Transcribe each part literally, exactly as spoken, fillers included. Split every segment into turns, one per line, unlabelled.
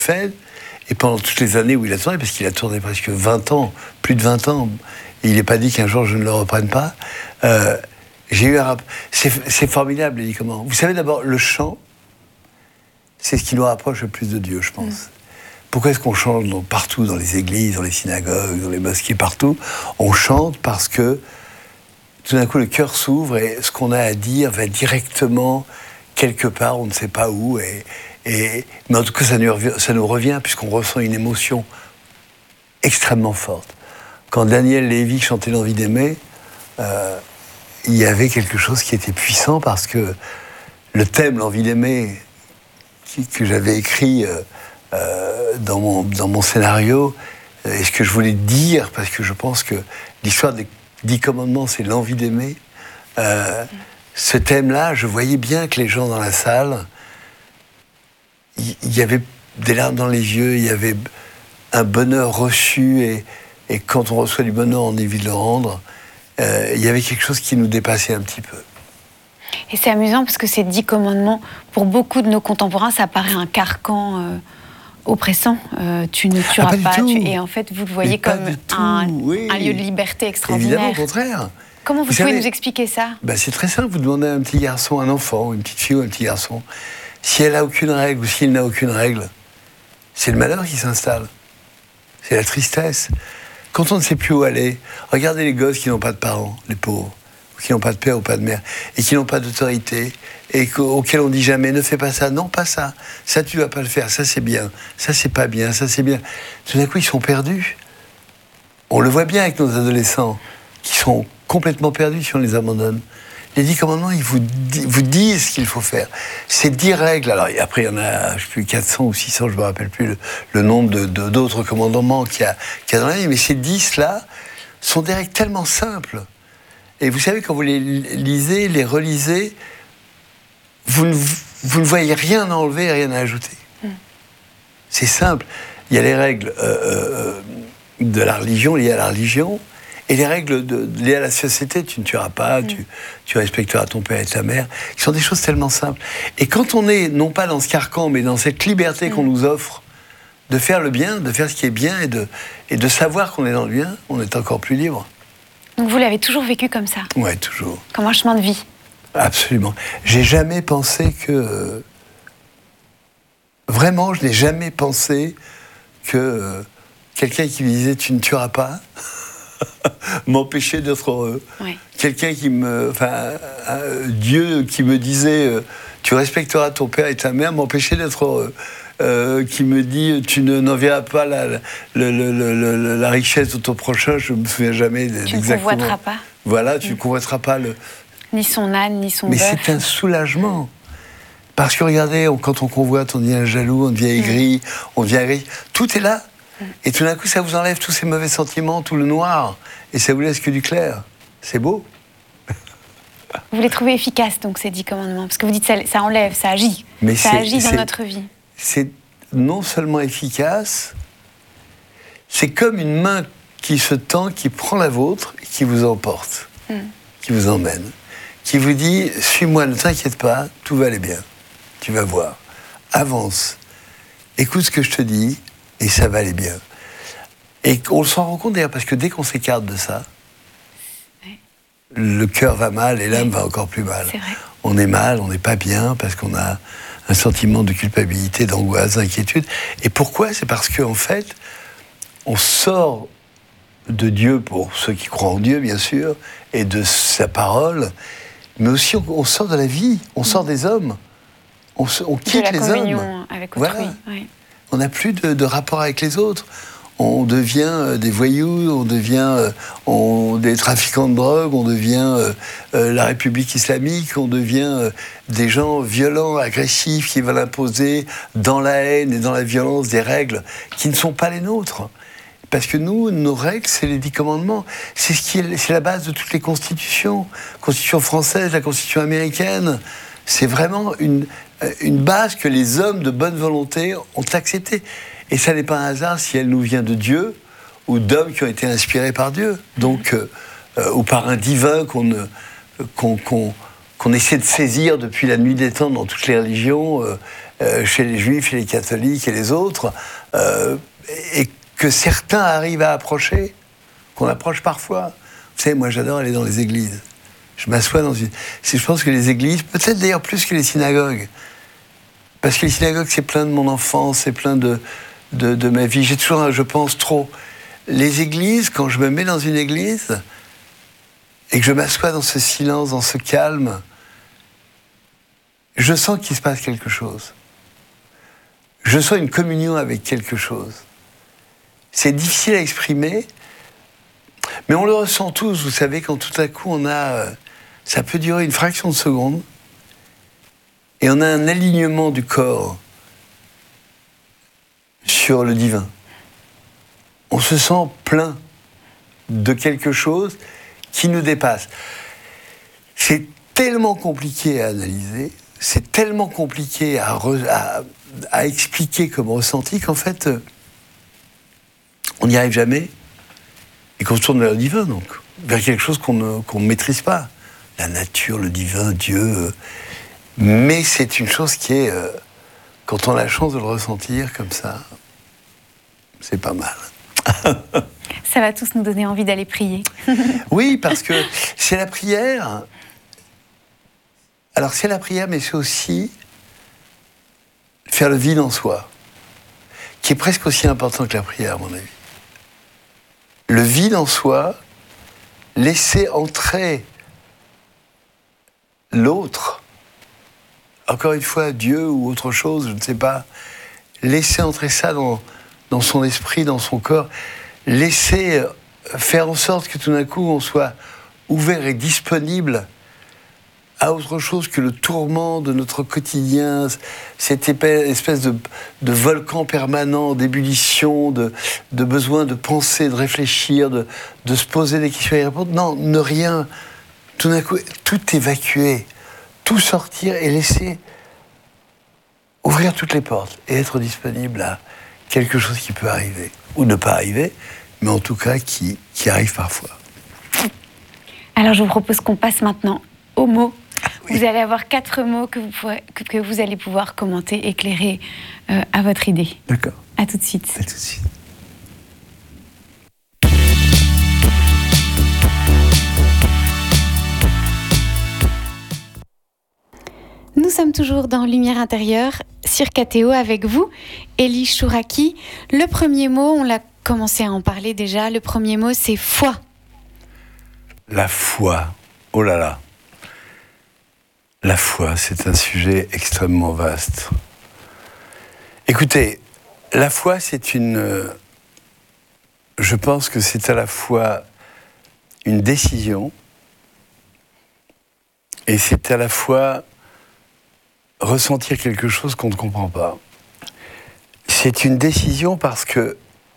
fait, et pendant toutes les années où il a tourné, parce qu'il a tourné presque vingt ans, plus de vingt ans, et il n'est pas dit qu'un jour je ne le reprenne pas, euh, j'ai eu un rapport. C'est, c'est formidable, les médicaments. Vous savez, d'abord, le chant, c'est ce qui nous rapproche le plus de Dieu, je pense. Mmh. Pourquoi est-ce qu'on chante donc, partout, dans les églises, dans les synagogues, dans les mosquées, partout? On chante parce que tout d'un coup, le cœur s'ouvre et ce qu'on a à dire va directement quelque part, on ne sait pas où. Et, et, mais en tout cas, ça nous, revient, ça nous revient puisqu'on ressent une émotion extrêmement forte. Quand Daniel Lévy chantait L'envie d'aimer, euh, il y avait quelque chose qui était puissant parce que le thème L'envie d'aimer, qui, que j'avais écrit euh, euh, dans, mon, dans mon scénario, euh, et ce que je voulais dire, parce que je pense que l'histoire des dix commandements, c'est l'envie d'aimer. Euh, ce thème-là, je voyais bien que les gens dans la salle, il y, y avait des larmes dans les yeux, il y avait un bonheur reçu, et, et quand on reçoit du bonheur, on a envie de le rendre. Euh, il y avait quelque chose qui nous dépassait un petit peu.
Et c'est amusant parce que ces dix commandements, pour beaucoup de nos contemporains, ça paraît un carcan euh, oppressant. Euh, tu ne tueras
ah, pas.
pas. Tu... Et en fait, vous le voyez
Mais
comme un,
oui.
un lieu de liberté extraordinaire.
Évidemment, au contraire.
Comment vous, vous pouvez savez, nous expliquer ça?
Ben, c'est très simple. Vous demandez à un petit garçon, un enfant, une petite fille ou un petit garçon, si elle n'a aucune règle ou s'il n'a aucune règle, c'est le malheur qui s'installe. C'est la tristesse. Quand on ne sait plus où aller, regardez les gosses qui n'ont pas de parents, les pauvres, qui n'ont pas de père ou pas de mère, et qui n'ont pas d'autorité, et auxquels on dit jamais, ne fais pas ça, non, pas ça, ça tu vas pas le faire, ça c'est bien, ça c'est pas bien, ça c'est bien. Tout d'un coup, ils sont perdus. On le voit bien avec nos adolescents, qui sont complètement perdus si on les abandonne. Les dix commandements, ils vous, di- vous disent ce qu'il faut faire. C'est dix règles. Alors, après, il y en a, je sais plus, quatre cents ou six cents, je me rappelle plus le, le nombre de, de, d'autres commandements qu'il y a, qu'il y a dans la vie, mais ces dix-là sont des règles tellement simples. Et vous savez, quand vous les lisez, les relisez, vous ne, vous ne voyez rien à enlever et rien à ajouter. Mm. C'est simple. Il y a les règles euh, euh, de la religion, liées à la religion, et les règles de, de, liées à la société. Tu ne tueras pas, mm. tu, tu respecteras ton père et ta mère, qui sont des choses tellement simples. Et quand on est, non pas dans ce carcan, mais dans cette liberté mm. qu'on nous offre, de faire le bien, de faire ce qui est bien, et de, et de savoir qu'on est dans le bien, on est encore plus libre.
Donc vous l'avez toujours vécu comme ça?
Ouais, toujours.
Comme un chemin de vie? Absolument.
J'ai jamais pensé que... Vraiment, je n'ai jamais pensé que quelqu'un qui me disait « tu ne tueras pas » m'empêchait d'être heureux. Oui. Quelqu'un qui me... Enfin, euh, Dieu qui me disait « tu respecteras ton père et ta mère » m'empêchait d'être heureux. Euh, qui me dit tu ne, n'enverras pas la, la, la, la, la, la richesse de ton prochain, je ne me souviens jamais
tu exactement. Tu ne convoiteras pas.
Voilà, tu ne mmh. convoiteras pas le...
Ni son âne, ni son
Mais
bœuf.
c'est un soulagement. Parce que regardez, on, quand on convoite, on devient jaloux, on devient aigri, mmh. on devient aigri. Tout est là. Mmh. Et tout d'un coup, ça vous enlève tous ces mauvais sentiments, tout le noir. Et ça vous laisse que du clair. C'est beau.
Vous les trouvez efficaces, donc, ces dix commandements? Parce que vous dites ça, ça enlève, ça agit. Mais ça agit dans notre vie.
C'est non seulement efficace, c'est comme une main qui se tend, qui prend la vôtre et qui vous emporte, mm. qui vous emmène, qui vous dit « suis-moi, ne t'inquiète pas, tout va aller bien, tu vas voir, avance, écoute ce que je te dis et ça va aller bien ». Et on s'en rend compte d'ailleurs, parce que dès qu'on s'écarte de ça, ouais. le cœur va mal et l'âme ouais. va encore plus mal.
C'est vrai.
On est mal, on n'est pas bien, parce qu'on a un sentiment de culpabilité, d'angoisse, d'inquiétude. Et pourquoi? C'est parce qu'en fait, on sort de Dieu, pour ceux qui croient en Dieu, bien sûr, et de sa parole, mais aussi on, on sort de la vie, on sort des hommes, on, on quitte
de la
les
communion
hommes.
Avec autrui.
Voilà.
Oui.
On n'a plus de, de rapport avec les autres. On devient euh, des voyous, on devient euh, on, des trafiquants de drogue, on devient euh, euh, la République islamique, on devient euh, des gens violents, agressifs, qui veulent imposer dans la haine et dans la violence des règles qui ne sont pas les nôtres. Parce que nous, nos règles, c'est les dix commandements. C'est, ce qui est, c'est la base de toutes les constitutions. La Constitution française, la Constitution américaine. C'est vraiment une, une base que les hommes de bonne volonté ont acceptée. Et ça n'est pas un hasard si elle nous vient de Dieu ou d'hommes qui ont été inspirés par Dieu. Donc, euh, euh, ou par un divin qu'on, qu'on, qu'on, qu'on essaie de saisir depuis la nuit des temps dans toutes les religions. Euh, euh, chez les juifs, chez les catholiques et les autres, euh, et que certains arrivent à approcher, qu'on approche parfois. Vous savez, moi j'adore aller dans les églises. Je m'assois dans une... Je pense que les églises, peut-être d'ailleurs plus que les synagogues, parce que les synagogues, c'est plein de mon enfance, c'est plein de, de, de ma vie. J'ai toujours, je pense, trop. Les églises, quand je me mets dans une église et que je m'assois dans ce silence, dans ce calme, je sens qu'il se passe quelque chose. Je sens une communion avec quelque chose. C'est difficile à exprimer, mais on le ressent tous, vous savez, quand tout à coup on a... Ça peut durer une fraction de seconde, et on a un alignement du corps sur le divin. On se sent plein de quelque chose qui nous dépasse. C'est tellement compliqué à analyser, c'est tellement compliqué à, re, à, à expliquer comme ressenti qu'en fait, on n'y arrive jamais et qu'on se tourne vers le divin, donc, vers quelque chose qu'on ne, qu'on ne maîtrise pas. La nature, le divin, Dieu. Mais c'est une chose qui est, euh, quand on a la chance de le ressentir comme ça, c'est pas mal.
Ça va tous nous donner envie d'aller prier.
Oui, parce que c'est la prière. Alors c'est la prière, mais c'est aussi faire le vide en soi, qui est presque aussi important que la prière, à mon avis. Le vide en soi, laisser entrer l'autre, encore une fois, Dieu ou autre chose, je ne sais pas, laisser entrer ça dans, dans son esprit, dans son corps, laisser faire en sorte que tout d'un coup on soit ouvert et disponible à autre chose que le tourment de notre quotidien, cette espèce de, de volcan permanent, d'ébullition, de, de besoin de penser, de réfléchir, de, de se poser des questions et répondre. Non, ne rien. Tout d'un coup, tout évacuer, tout sortir et laisser ouvrir toutes les portes et être disponible à quelque chose qui peut arriver, ou ne pas arriver, mais en tout cas qui, qui arrive parfois.
Alors je vous propose qu'on passe maintenant aux mots.
Oui.
Vous allez avoir quatre mots que vous, pourrez, que, que vous allez pouvoir commenter, éclairer euh, à votre idée.
D'accord.
À tout de suite.
À tout de suite.
Nous sommes toujours dans Lumière intérieure sur K T O avec vous, Elie Chouraki. Le premier mot, on l'a commencé à en parler déjà, le premier mot c'est foi.
La foi, oh là là. La foi, c'est un sujet extrêmement vaste. Écoutez, la foi, c'est une... Je pense que c'est à la fois une décision et c'est à la fois ressentir quelque chose qu'on ne comprend pas. C'est une décision parce que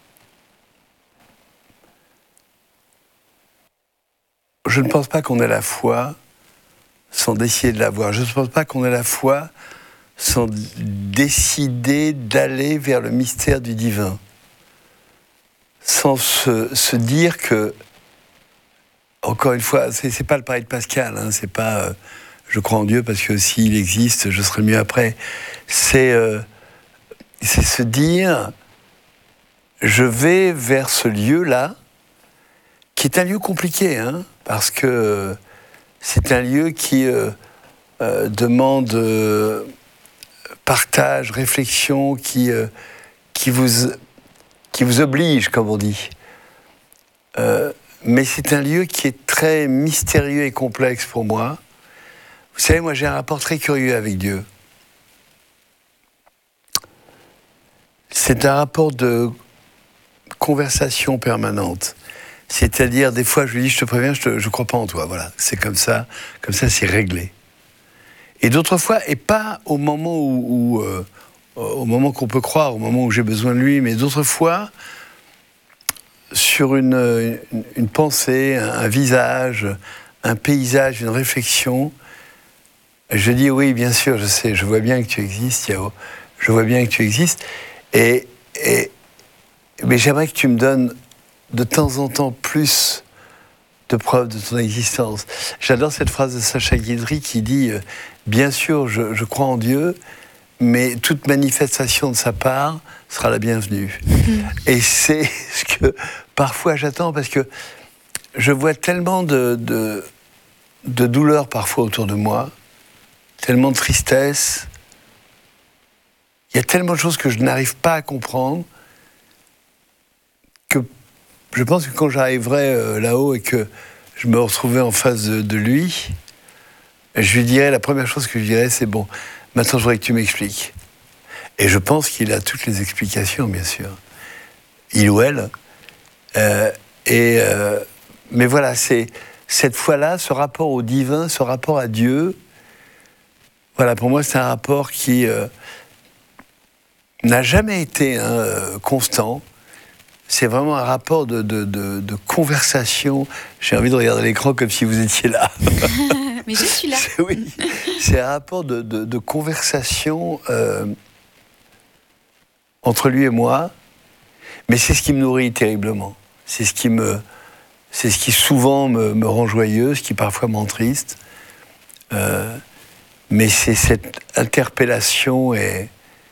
je ne pense pas qu'on ait la foi sans décider de l'avoir. Je ne pense pas qu'on ait la foi sans décider d'aller vers le mystère du divin. Sans se, se dire que, encore une fois, c'est, c'est pas le pareil de Pascal, hein, c'est pas euh, je crois en Dieu parce que s'il existe, je serai mieux après. C'est, euh, c'est se dire je vais vers ce lieu-là, qui est un lieu compliqué, hein, parce que c'est un lieu qui euh, euh, demande euh, partage, réflexion, qui, euh, qui, vous, qui vous oblige, comme on dit. Euh, mais c'est un lieu qui est très mystérieux et complexe pour moi. Vous savez, moi j'ai un rapport très curieux avec Dieu. C'est un rapport de conversation permanente. C'est-à-dire, des fois, je lui dis, je te préviens, je ne crois pas en toi. Voilà, c'est comme ça, comme ça, c'est réglé. Et d'autres fois, et pas au moment où, où euh, au moment qu'on peut croire, au moment où j'ai besoin de lui, mais d'autres fois, sur une, une, une pensée, un, un visage, un paysage, une réflexion, je dis, oui, bien sûr, je sais, je vois bien que tu existes, Yao, je vois bien que tu existes, et, et, mais j'aimerais que tu me donnes de temps en temps plus de preuves de ton existence. J'adore cette phrase de Sacha Guitry qui dit euh, « Bien sûr, je, je crois en Dieu, mais toute manifestation de sa part sera la bienvenue. Mmh. Et c'est ce que parfois j'attends, parce que je vois tellement de, de, de douleur parfois autour de moi, tellement de tristesse. Il y a tellement de choses que je n'arrive pas à comprendre, que je pense que quand j'arriverai euh, là-haut et que je me retrouverai en face de, de lui, je lui dirais, la première chose que je dirais, c'est bon, maintenant je voudrais que tu m'expliques. Et je pense qu'il a toutes les explications, bien sûr. Il ou elle. Euh, et, euh, mais voilà, c'est cette fois-là, ce rapport au divin, ce rapport à Dieu, voilà, pour moi, c'est un rapport qui euh, n'a jamais été hein, euh, constant. C'est vraiment un rapport de, de, de, de conversation. J'ai envie de regarder l'écran comme si vous étiez là.
Mais je suis là.
C'est, oui, c'est un rapport de, de, de conversation euh, entre lui et moi. Mais c'est ce qui me nourrit terriblement. C'est ce qui, me, c'est ce qui souvent me, me rend joyeux, ce qui parfois m'entriste. Euh, mais c'est cette interpellation et...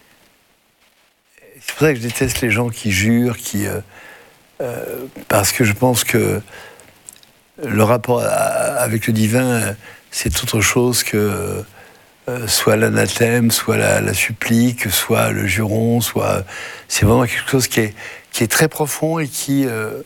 C'est pour ça que je déteste les gens qui jurent, qui, euh, euh, parce que je pense que le rapport à, avec le divin, c'est autre chose que euh, soit l'anathème, soit la, la supplique, soit le juron, soit... C'est vraiment quelque chose qui est, qui est très profond et qui, euh,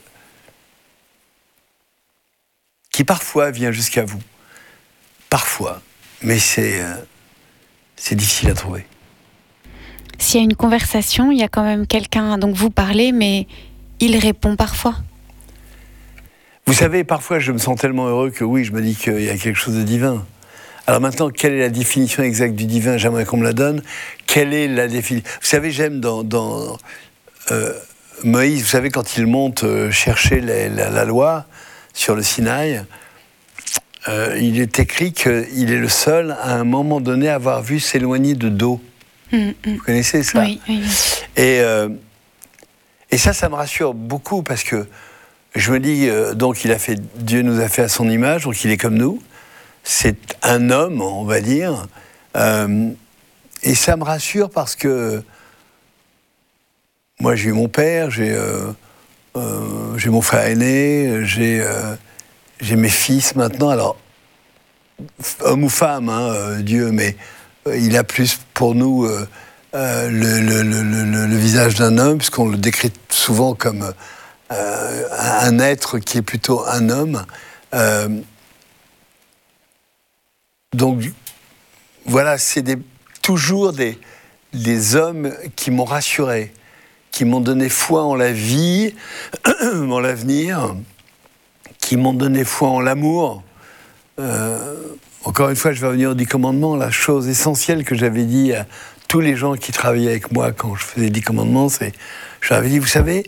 qui parfois vient jusqu'à vous. Parfois. Mais c'est, euh, c'est difficile à trouver.
S'il y a une conversation, il y a quand même quelqu'un, donc vous parlez, mais il répond parfois.
Vous savez, parfois je me sens tellement heureux que oui, je me dis qu'il y a quelque chose de divin. Alors maintenant, quelle est la définition exacte du divin? J'aimerais qu'on me la donne. Quelle est la définition? Vous savez, j'aime dans, dans euh, Moïse, vous savez, quand il monte euh, chercher les, la, la loi sur le Sinaï, euh, il est écrit qu'il est le seul, à un moment donné, à avoir vu s'éloigner de dos. Mmh, mmh. Vous connaissez ça?
Oui, oui.
Et, euh, et ça, ça me rassure beaucoup, parce que je me dis, euh, donc il a fait, Dieu nous a fait à son image, donc il est comme nous. C'est un homme, on va dire. Euh, et ça me rassure parce que moi, j'ai eu mon père, j'ai, euh, euh, j'ai mon frère aîné, j'ai, euh, j'ai mes fils maintenant. Alors, homme ou femme, hein, euh, Dieu, mais euh, il a plus pour nous euh, euh, le, le, le, le, le visage d'un homme, puisqu'on le décrit souvent comme euh, un être qui est plutôt un homme. Euh, Donc, voilà, c'est des, toujours des, des hommes qui m'ont rassuré, qui m'ont donné foi en la vie, en l'avenir, qui m'ont donné foi en l'amour. Euh, encore une fois, je vais revenir au Dix Commandements. La chose essentielle que j'avais dit à tous les gens qui travaillaient avec moi quand je faisais les Dix Commandements, c'est, je leur avais dit, vous savez,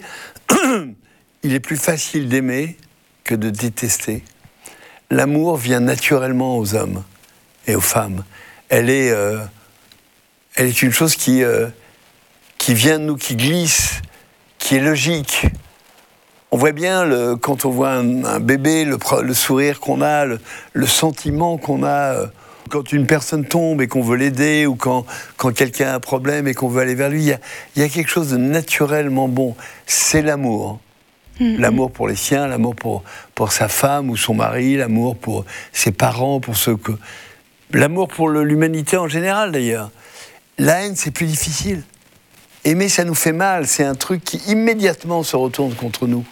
il est plus facile d'aimer que de détester. L'amour vient naturellement aux hommes et aux femmes. Elle est, euh, elle est une chose qui, euh, qui vient de nous, qui glisse, qui est logique. On voit bien, le, quand on voit un, un bébé, le, le sourire qu'on a, le, le sentiment qu'on a, euh, quand une personne tombe et qu'on veut l'aider, ou quand, quand quelqu'un a un problème et qu'on veut aller vers lui, il y a, il y a quelque chose de naturellement bon. C'est l'amour. Mmh. L'amour pour les siens, l'amour pour, pour sa femme ou son mari, l'amour pour ses parents, pour ceux que... L'amour pour le, l'humanité en général, d'ailleurs. La haine, c'est plus difficile. Aimer, ça nous fait mal. C'est un truc qui, immédiatement, se retourne contre nous.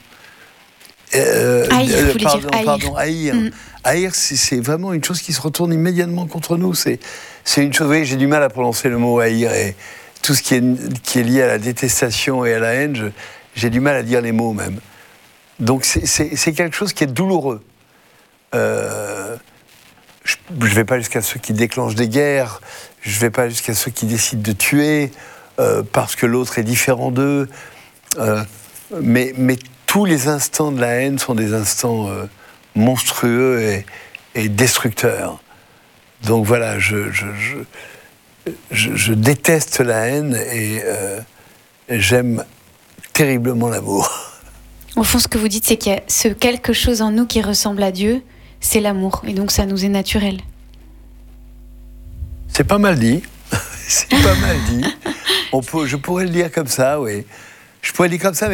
Euh, haïr, euh, vous
pardon,
dire haïr.
Pardon, haïr. Mm. Haïr, c'est, c'est vraiment une chose qui se retourne immédiatement contre nous. C'est, c'est une chose... Vous voyez, j'ai du mal à prononcer le mot haïr. Et tout ce qui est, qui est lié à la détestation et à la haine, je, j'ai du mal à dire les mots, même. Donc, c'est, c'est, c'est quelque chose qui est douloureux. Euh... Je ne vais pas jusqu'à ceux qui déclenchent des guerres, je ne vais pas jusqu'à ceux qui décident de tuer euh, parce que l'autre est différent d'eux. Euh, mais, mais tous les instants de la haine sont des instants euh, monstrueux et, et destructeurs. Donc voilà, je, je, je, je, je déteste la haine et euh, j'aime terriblement l'amour.
Au fond, ce que vous dites, c'est qu'il y a ce quelque chose en nous qui ressemble à Dieu, c'est l'amour, et donc ça nous est naturel.
C'est pas mal dit. C'est pas mal dit. On peut, je pourrais le dire comme ça, oui. Je pourrais le dire comme ça,